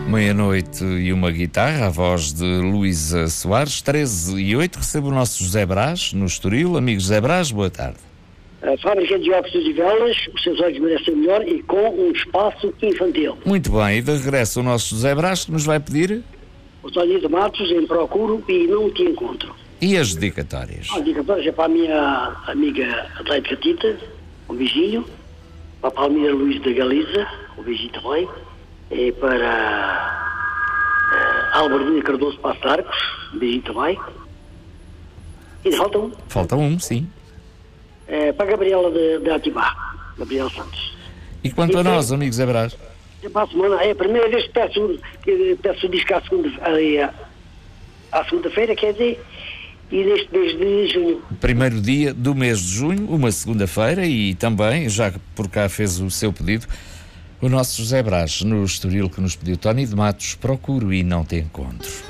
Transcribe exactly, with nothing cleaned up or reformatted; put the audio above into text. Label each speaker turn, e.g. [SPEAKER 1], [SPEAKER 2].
[SPEAKER 1] Meia-noite e uma guitarra, a voz de Luísa Soares. Treze e oito, recebo o nosso José Brás, no Estoril. Amigo José Brás, boa tarde.
[SPEAKER 2] A fábrica de óculos e velas, os seus olhos merecem melhor e com um espaço infantil.
[SPEAKER 1] Muito bem, e de regresso o nosso José Brás, que nos vai pedir...
[SPEAKER 2] O Tony de Matos, em procuro e não te encontro.
[SPEAKER 1] E as dedicatórias?
[SPEAKER 2] As dedicatórias é para a minha amiga Atlética Tita, um beijinho. Para a Palmeira Luís da Galiza, um beijinho também. E para uh, Albardina Cardoso Passo Arcos, um beijinho também. E falta um.
[SPEAKER 1] Falta um, sim.
[SPEAKER 2] Uh, para a Gabriela de, de Atibá, Gabriela Santos.
[SPEAKER 1] E quanto e a nós, amigos José Brás?
[SPEAKER 2] Para a semana, é a primeira vez que peço, que peço o disco à segunda, à, à segunda-feira, quer dizer, e neste mês de junho.
[SPEAKER 1] Primeiro dia do mês de junho, uma segunda-feira, e também, já que por cá fez o seu pedido, o nosso José Brás, no Estoril, que nos pediu Tony de Matos, procuro e não te encontro.